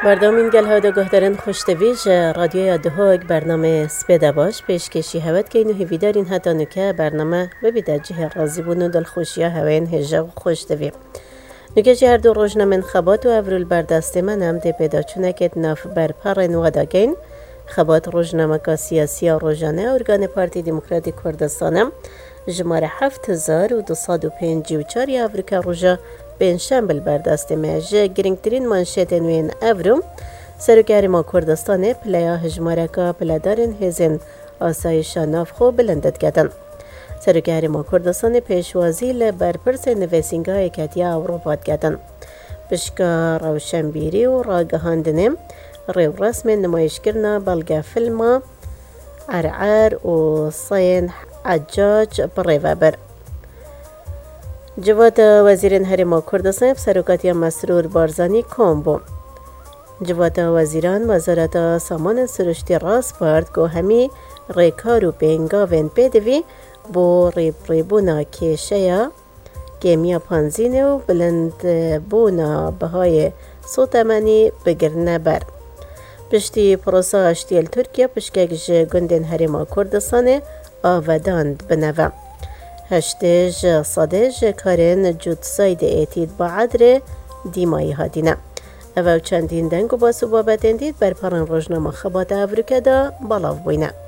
بردامین گل ها گهدارن خوشتویج رادیوی دهوگ برنامه سپیده باش پیشکشی هوت که اینو هیویدارین حتی نکه برنامه ببیده جه رازی بونو دل خوشی هوین هجا خوشتوی نکه جه هر دو روزنامه خبات و اورول بردست من هم ده پیدا چونه که ناف برپرن واداگین خبات روزنامه که سیاسی روزانه ارگان پارتی دموکراتیک کردستانم جماره 7254 آفریقا روزا بین شنبه بردست مجه گرینگترین منشیت نوین افروم سرکاری ما کردستان پلیا هجماره که پلدارن هزین آسایش ناف خو بلندت کردن. سرکاری ما کردستان پیشوازی لبرپرس نویسنگاه کتیا اروپا کردن. پشکا روشنبیری و راگهاندنم ریو رسم نمایش کردن بلگه فیلم عرعر و صین عجاج بریوبر. جواد وزیران هرما کردستان سرکاتی مسرور بارزانی کامبو. جواد وزیران وزارت سامان سرشتی راست پارد که همی ریکارو پینگاوین پیدوی با ریبونا کشیا گمیا پانزینه و بلند بونا بهای سوتمانی بگرنه بر. پشتی پروسا اشتیل ترکیه پشکش گندن هرما کردستان آوداند بنوه. هشتج صدج کارن جود ساید ایتید با عدر دیمایی هادینه. او چندین دنگ و باسو بابت اندید بر پران روزنامه خبات افریقا دا بالاو بوینه.